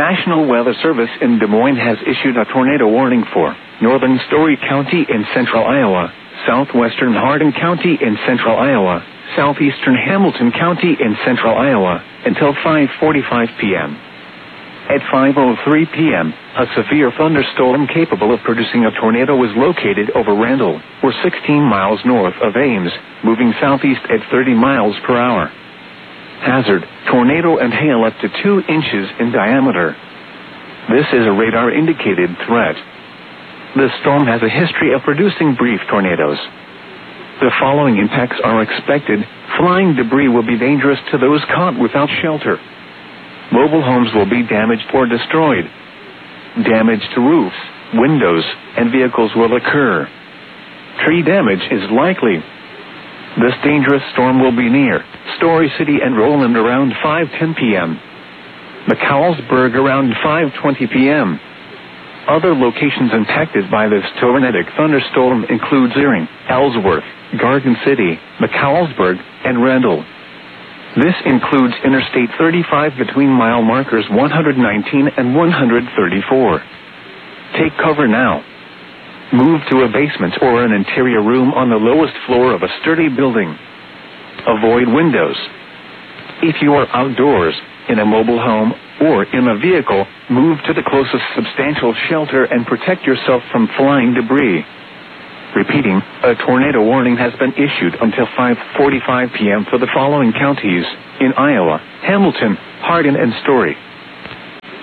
National Weather Service in Des Moines has issued a tornado warning for northern Story County in central Iowa, southwestern Hardin County in central Iowa, southeastern Hamilton County in central Iowa, until 5:45 p.m. At 5:03 p.m., a severe thunderstorm capable of producing a tornado was located over Randall, or 16 miles north of Ames, moving southeast at 30 miles per hour. Hazard, tornado and hail up to 2 inches in diameter. This is a radar-indicated threat. The storm has a history of producing brief tornadoes. The following impacts are expected. Flying debris will be dangerous to those caught without shelter. Mobile homes will be damaged or destroyed. Damage to roofs, windows, and vehicles will occur. Tree damage is likely. This dangerous storm will be near Story City and Roland around 5:10 p.m. McCallsburg around 5:20 p.m. Other locations impacted by this tornadic thunderstorm include Zearing, Ellsworth, Garden City, McCallsburg, and Randall. This includes Interstate 35 between mile markers 119 and 134. Take cover now. Move to a basement or an interior room on the lowest floor of a sturdy building. Avoid windows. If you are outdoors, in a mobile home, or in a vehicle, move to the closest substantial shelter and protect yourself from flying debris. Repeating, a tornado warning has been issued until 5:45 p.m. for the following counties in Iowa: Hamilton, Hardin, and Story.